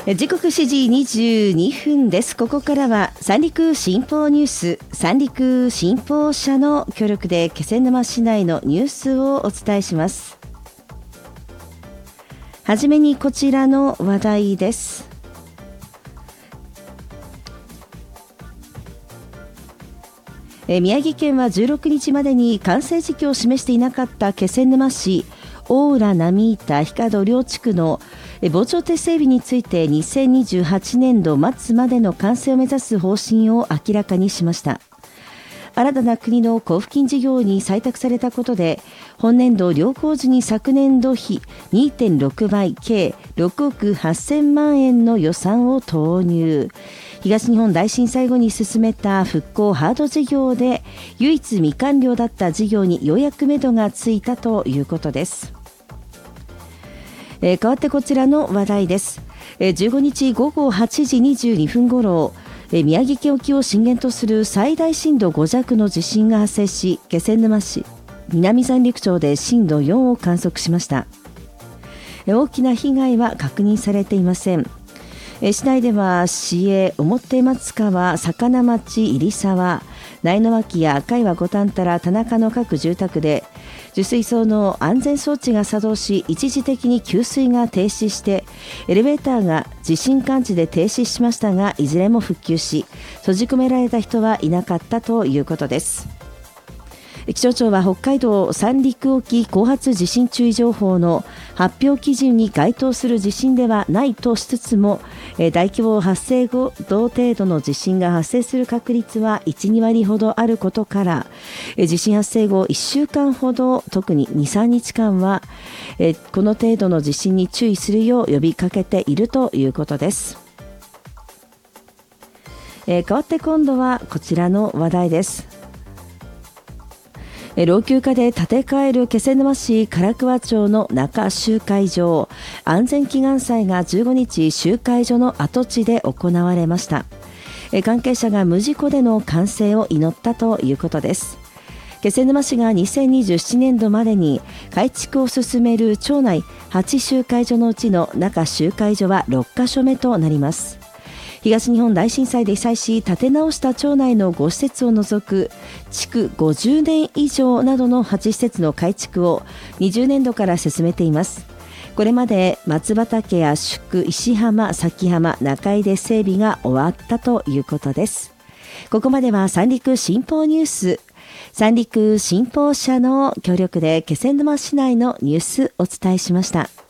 時刻7時22分です。ここからは三陸新報ニュース、三陸新報社の協力で気仙沼市内のニュースをお伝えします。はじめにこちらの話題です。宮城県は16日までに完成時期を示していなかった気仙沼市大浦浪板日門両地区の防潮堤整備について2028年度末までの完成を目指す方針を明らかにしました。新たな国の交付金事業に採択されたことで、本年度両工事に昨年度比 2.6 倍計6億8000万円の予算を投入。東日本大震災後に進めた復興ハード事業で唯一未完了だった事業にようやく目処がついたということです。変わってこちらの話題です。15日午後8時22分ごろ、宮城県沖を震源とする最大震度5弱の地震が発生し、気仙沼市南三陸町で震度4を観測しました。大きな被害は確認されていません。市内では市営表松川魚町入沢苗の脇や赤岩五反田ら田中の各住宅で受水槽の安全装置が作動し、一時的に給水が停止してエレベーターが地震感知で停止しましたが、いずれも復旧し閉じ込められた人はいなかったということです。気象庁は北海道三陸沖後発地震注意情報の発表基準に該当する地震ではないとしつつも、大規模発生後同程度の地震が発生する確率は 1,2 割ほどあることから、地震発生後1週間ほど、特に 2,3 日間はこの程度の地震に注意するよう呼びかけているということです。変わって今度はこちらの話題です。老朽化で建て替える気仙沼市唐桑町の中集会場、安全祈願祭が15日集会所の跡地で行われました。関係者が無事故での完成を祈ったということです。気仙沼市が2027年度までに改築を進める町内8集会所のうちの中集会所は6カ所目となります。東日本大震災で被災し建て直した町内の5施設を除く築50年以上などの8施設の改築を20年度から進めています。これまで松畑や宿、石浜、崎浜、中井で整備が終わったということです。ここまでは三陸新報ニュース、三陸新報社の協力で気仙沼市内のニュースお伝えしました。